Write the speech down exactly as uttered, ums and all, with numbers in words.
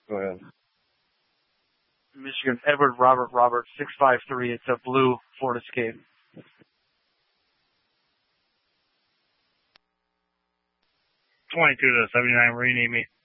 Go ahead. Michigan, Edward Robert Robert, six five three. It's a blue Ford Escape. twenty-two to seventy-nine, where you need me.